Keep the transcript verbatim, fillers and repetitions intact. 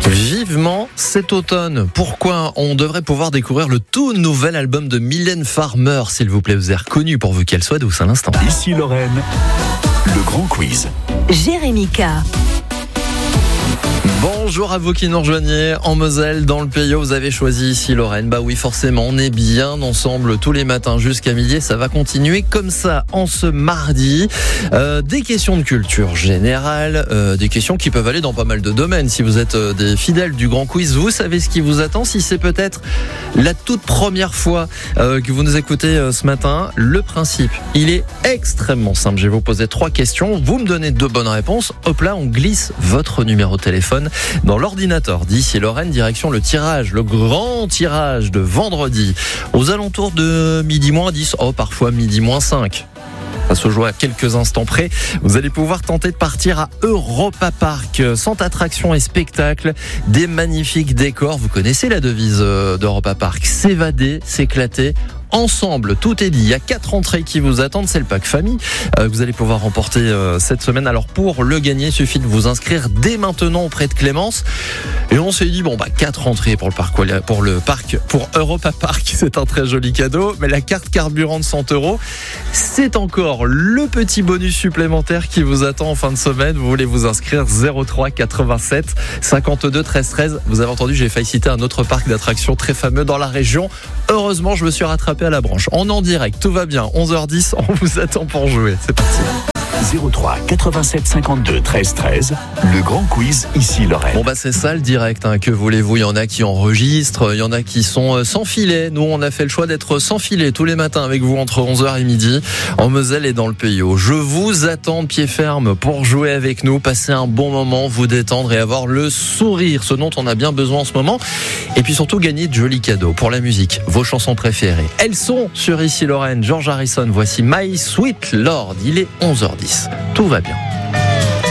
Vivement cet automne. Pourquoi on devrait pouvoir découvrir le tout nouvel album de Mylène Farmer, s'il vous plaît, vous êtes reconnu pourvu qu'elle soit douce à l'instant. Ici Lorraine, le grand quiz. Jérémy K. Bonjour à vous qui nous rejoignez en Moselle, dans le Pays. Vous avez choisi Ici Lorraine. Bah oui, forcément, on est bien ensemble tous les matins jusqu'à midi. Ça va continuer comme ça en ce mardi. Euh, des questions de culture générale, euh, des questions qui peuvent aller dans pas mal de domaines. Si vous êtes euh, des fidèles du grand quiz, vous savez ce qui vous attend. Si c'est peut-être la toute première fois euh, que vous nous écoutez euh, ce matin, le principe, il est extrêmement simple. Je vais vous poser trois questions. Vous me donnez deux bonnes réponses. Hop là, on glisse votre numéro de téléphone dans l'ordinateur d'Ici Lorraine, direction le tirage, le grand tirage de vendredi, aux alentours de midi moins dix, oh parfois midi moins cinq. Ça se joue à quelques instants près. Vous allez pouvoir tenter de partir à Europa Park, centre attractions et spectacles, des magnifiques décors. Vous connaissez la devise d'Europa Park, s'évader, s'éclater. Ensemble, tout est dit. Il y a quatre entrées qui vous attendent. C'est le pack famille euh, que vous allez pouvoir remporter euh, cette semaine. Alors pour le gagner, il suffit de vous inscrire dès maintenant auprès de Clémence. Et on s'est dit bon bah quatre entrées pour le parc, pour le parc, pour Europa Park, c'est un très joli cadeau. Mais la carte carburant de cent euros, c'est encore le petit bonus supplémentaire qui vous attend en fin de semaine. Vous voulez vous inscrire zéro trois quatre-vingt-sept cinquante-deux treize treize. Vous avez entendu, j'ai failli citer un autre parc d'attractions très fameux dans la région. Heureusement, je me suis rattrapé à la branche. On est en direct, tout va bien. onze heures dix, on vous attend pour jouer. C'est parti. zéro trois quatre-vingt-sept cinquante-deux treize treize, le grand quiz Ici Lorraine. Bon bah c'est ça le direct, hein. Que voulez-vous, il y en a qui enregistrent, il y en a qui sont sans filet. Nous on a fait le choix d'être sans filet tous les matins avec vous entre onze heures et midi en Moselle et dans le Pays. Je vous attends de pied ferme pour jouer avec nous, passer un bon moment, vous détendre et avoir le sourire, ce dont on a bien besoin en ce moment. Et puis surtout gagner de jolis cadeaux pour la musique, vos chansons préférées. Elles sont sur Ici Lorraine, George Harrison, voici My Sweet Lord, il est onze heures dix. Tout va bien.